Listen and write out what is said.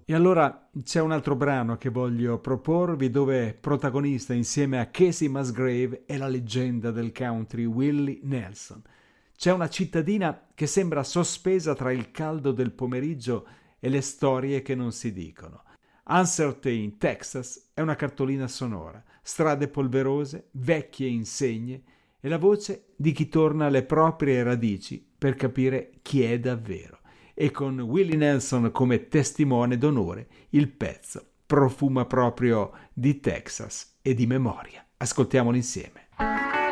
E allora c'è un altro brano che voglio proporvi dove protagonista insieme a Casey Musgrave è la leggenda del country Willie Nelson. C'è una cittadina che sembra sospesa tra il caldo del pomeriggio e le storie che non si dicono. Uncertain, Texas è una cartolina sonora, strade polverose, vecchie insegne e la voce di chi torna alle proprie radici per capire chi è davvero. E con Willie Nelson come testimone d'onore, il pezzo profuma proprio di Texas e di memoria. Ascoltiamolo insieme.